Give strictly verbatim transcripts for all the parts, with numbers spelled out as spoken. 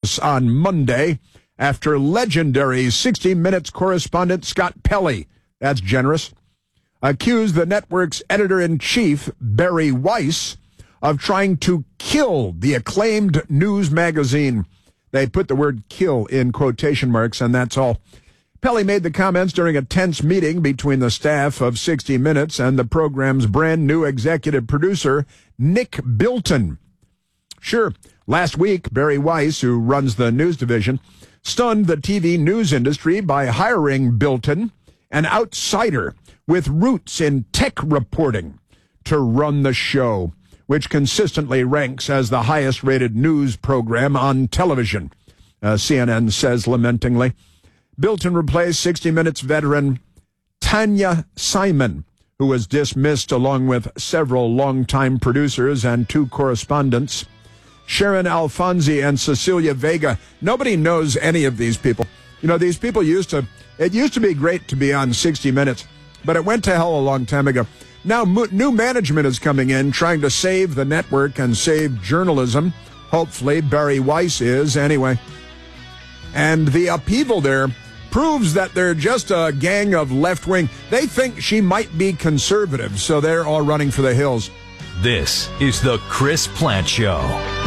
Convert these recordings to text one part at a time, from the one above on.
handcuffs on Monday after legendary sixty minutes correspondent Scott Pelley, that's generous, accused the network's editor-in-chief, Bari Weiss, of trying to kill the acclaimed news magazine. They put the word kill in quotation marks, and that's all. Pelley made the comments during a tense meeting between the staff of sixty minutes and the program's brand new executive producer, Nick Bilton. Sure, last week, Bari Weiss, who runs the news division, stunned the T V news industry by hiring Bilton, an outsider with roots in tech reporting, to run the show, which consistently ranks as the highest-rated news program on television, uh, C N N says lamentingly. Bilton replaced sixty minutes veteran Tanya Simon, who was dismissed along with several longtime producers and two correspondents. Sharon Alfonsi and Cecilia Vega. Nobody knows any of these people. You know, these people used to, it used to be great to be on sixty minutes, but it went to hell a long time ago. Now mo- new management is coming in, trying to save the network and save journalism. Hopefully, Bari Weiss is, anyway. And the upheaval there proves that they're just a gang of left-wing. They think she might be conservative, so they're all running for the hills. This is the Chris Plante Show.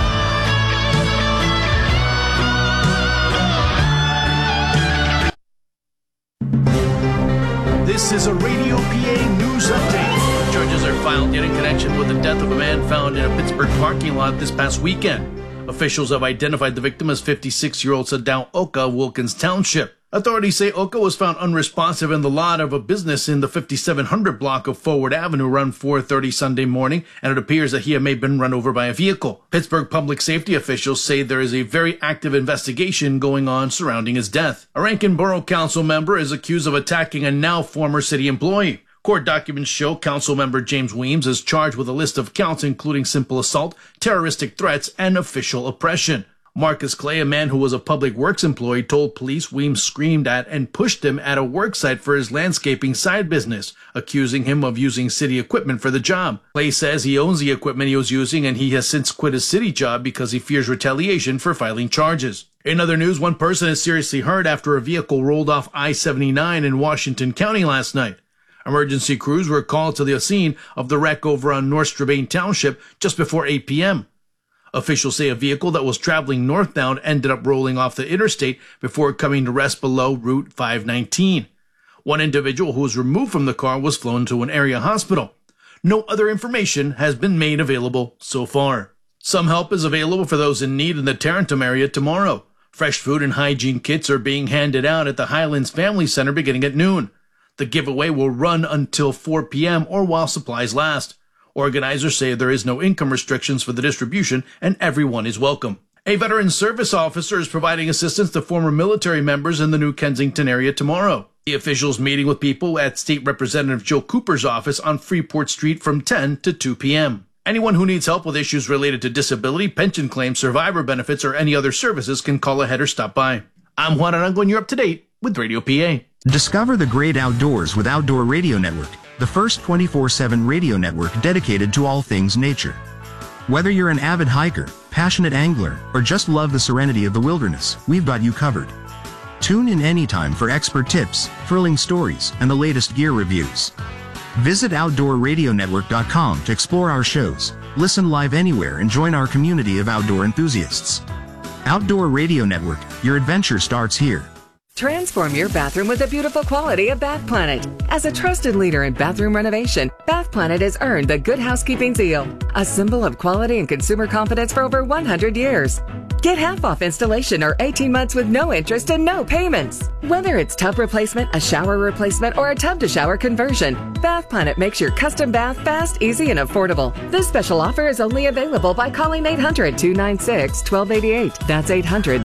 This is a Radio P A news update. Charges are filed in connection with the death of a man found in a Pittsburgh parking lot this past weekend. Officials have identified the victim as fifty-six-year-old Sadao Oka, Wilkins Township. Authorities say Oka was found unresponsive in the lot of a business in the fifty-seven hundred block of Forward Avenue around four thirty Sunday morning, and it appears that he may have been run over by a vehicle. Pittsburgh public safety officials say there is a very active investigation going on surrounding his death. A Rankin Borough Council member is accused of attacking a now former city employee. Court documents show Council member James Weems is charged with a list of counts including simple assault, terroristic threats, and official oppression. Marcus Clay, a man who was a public works employee, told police Weems screamed at and pushed him at a work site for his landscaping side business, accusing him of using city equipment for the job. Clay says he owns the equipment he was using and he has since quit his city job because he fears retaliation for filing charges. In other news, one person is seriously hurt after a vehicle rolled off I seventy-nine in Washington County last night. Emergency crews were called to the scene of the wreck over on North Strabane Township just before eight p.m. Officials say a vehicle that was traveling northbound ended up rolling off the interstate before coming to rest below Route five nineteen. One individual who was removed from the car was flown to an area hospital. No other information has been made available so far. Some help is available for those in need in the Tarentum area tomorrow. Fresh food and hygiene kits are being handed out at the Highlands Family Center beginning at noon. The giveaway will run until four p.m. or while supplies last. Organizers say there is no income restrictions for the distribution and everyone is welcome. A veteran service officer is providing assistance to former military members in the New Kensington area tomorrow. The officials meeting with people at State Representative Joe Cooper's office on Freeport Street from ten to two p.m. Anyone who needs help with issues related to disability, pension claims, survivor benefits, or any other services can call ahead or stop by. I'm Juan Arango and you're up to date with Radio P A. Discover the great outdoors with Outdoor Radio Network, the first twenty-four seven radio network dedicated to all things nature. Whether you're an avid hiker, passionate angler, or just love the serenity of the wilderness, we've got you covered. Tune in anytime for expert tips, thrilling stories, and the latest gear reviews. Visit outdoor radio network dot com to explore our shows, listen live anywhere, and join our community of outdoor enthusiasts. Outdoor Radio Network, your adventure starts here. Transform your bathroom with the beautiful quality of Bath Planet. As a trusted leader in bathroom renovation, Bath Planet has earned the Good Housekeeping seal, a symbol of quality and consumer confidence for over one hundred years. Get half off installation or eighteen months with no interest and no payments. Whether it's tub replacement, a shower replacement, or a tub-to-shower conversion, Bath Planet makes your custom bath fast, easy, and affordable. This special offer is only available by calling eight hundred, two nine six, one two eight eight. That's eight hundred.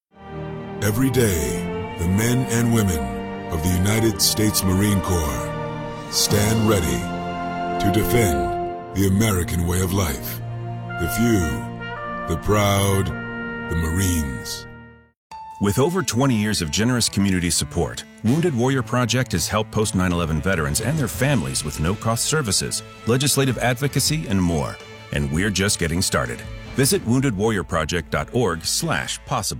Every day, the men and women of the United States Marine Corps stand ready to defend the American way of life. The few, the proud, the Marines. With over twenty years of generous community support, Wounded Warrior Project has helped post nine eleven veterans and their families with no-cost services, legislative advocacy, and more. And we're just getting started. Visit wounded warrior project dot org slash possible.